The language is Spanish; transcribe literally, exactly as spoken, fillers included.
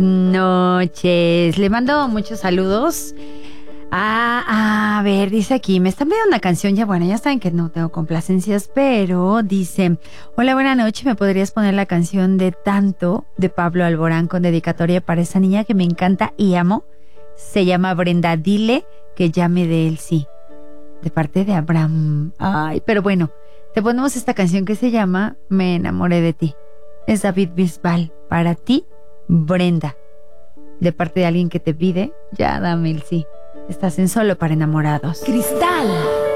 Noches. Le mando muchos saludos. Ah, a ver, dice aquí, me están pidiendo una canción, ya bueno, ya saben que no tengo complacencias, pero dice, hola, buena noche, ¿me podrías poner la canción de Tanto de Pablo Alborán con dedicatoria para esa niña que me encanta y amo? Se llama Brenda, dile que llame de él, sí, de parte de Abraham. Ay, pero bueno, te ponemos esta canción que se llama Me enamoré de ti. Es David Bisbal, para ti, Brenda, de parte de alguien que te pide, ya dame el sí. Estás en Solo para Enamorados. Cristal